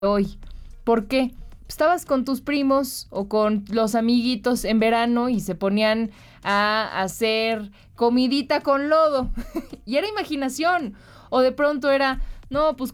hoy. ¿Por qué? Estabas con tus primos o con los amiguitos en verano y se ponían a hacer comidita con lodo y era imaginación. O de pronto era, no, pues